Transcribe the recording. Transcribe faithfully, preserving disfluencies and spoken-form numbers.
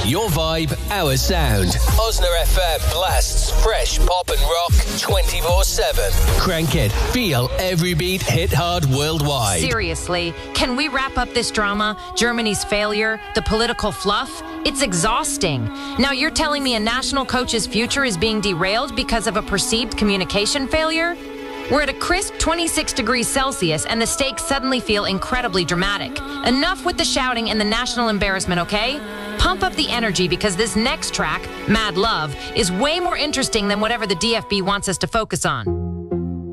Your vibe, our sound. Osner F M blasts fresh pop and rock twenty-four seven. Crank it. Feel every beat hit hard worldwide. Seriously, can we wrap up this drama? Germany's failure, the political fluff? It's exhausting. Now you're telling me a national coach's future is being derailed because of a perceived communication failure? We're at a crisp twenty-six degrees Celsius and the stakes suddenly feel incredibly dramatic. Enough with the shouting and the national embarrassment, okay? Pump up the energy because this next track, Mad Love, is way more interesting than whatever the D F B wants us to focus on.